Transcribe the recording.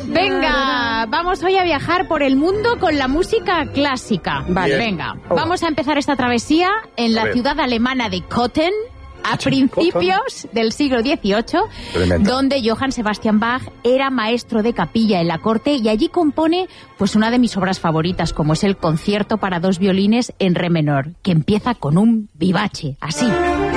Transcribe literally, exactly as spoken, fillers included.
Venga, vamos hoy a viajar por el mundo con la música clásica. Vale, Bien. venga. Vamos a empezar esta travesía en la ciudad alemana de Köthen, a principios del siglo dieciocho, Tremendo. donde Johann Sebastian Bach era maestro de capilla en la corte y allí compone pues una de mis obras favoritas, como es el concierto para dos violines en re menor, que empieza con un vivace, así.